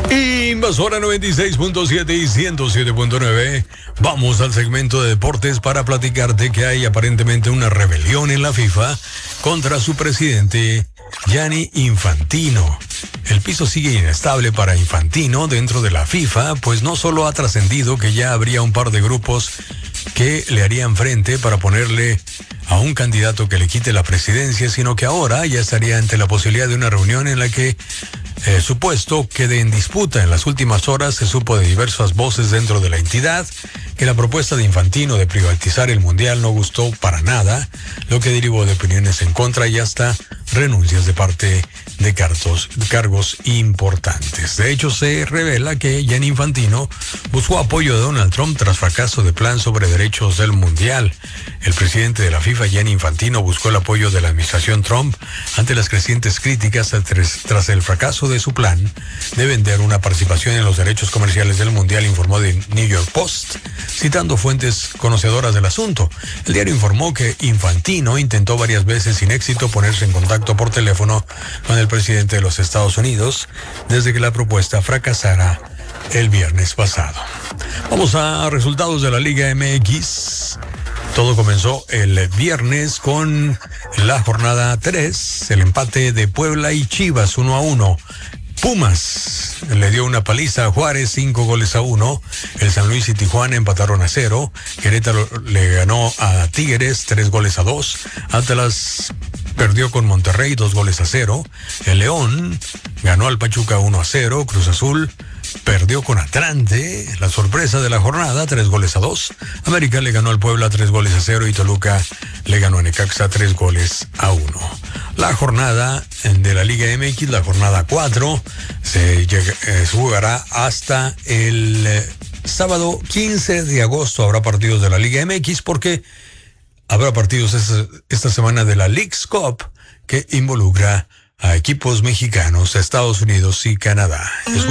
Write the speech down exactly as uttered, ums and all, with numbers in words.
Invasora noventa y seis punto siete y ciento siete punto nueve. Vamos al segmento de deportes para platicarte que hay aparentemente una rebelión en la FIFA contra su presidente Gianni Infantino. El piso sigue inestable para Infantino dentro de la FIFA, pues no solo ha trascendido que ya habría un par de grupos que le harían frente para ponerle a un candidato que le quite la presidencia, sino que ahora ya estaría ante la posibilidad de una reunión en la que Eh, su puesto quede en disputa. En las últimas horas se supo de diversas voces dentro de la entidad que la propuesta de Infantino de privatizar el Mundial no gustó para nada, lo que derivó de opiniones en contra y hasta renuncias de parte de cargos, cargos importantes. De hecho, se revela que Gianni Infantino buscó apoyo de Donald Trump tras fracaso de plan sobre derechos del Mundial. El presidente de la FIFA, Gianni Infantino, buscó el apoyo de la administración Trump ante las crecientes críticas tras el fracaso de su plan de vender una participación en los derechos comerciales del Mundial, informó The New York Post, citando fuentes conocedoras del asunto. El diario informó que Infantino intentó varias veces sin éxito ponerse en contacto por teléfono con el presidente de los Estados Unidos desde que la propuesta fracasara el viernes pasado. Vamos a resultados de la Liga M X. Todo comenzó el viernes con la jornada tres, el empate de Puebla y Chivas uno a uno. Pumas le dio una paliza a Juárez, cinco goles a uno. El San Luis y Tijuana empataron a cero. Querétaro le ganó a Tigres, tres goles a dos. Atlas perdió con Monterrey, dos goles a cero. El León ganó al Pachuca uno a cero. Cruz Azul perdió con Atlante, la sorpresa de la jornada, tres goles a dos. América le ganó al Puebla tres goles a cero y Toluca le ganó a Necaxa tres goles a uno. La jornada de la Liga M X, la jornada cuatro, se, llega, eh, se jugará hasta el eh, sábado quince de agosto. Habrá partidos de la Liga M X porque habrá partidos esta, esta semana de la Leagues Cup que involucra a equipos mexicanos, Estados Unidos y Canadá. Escucha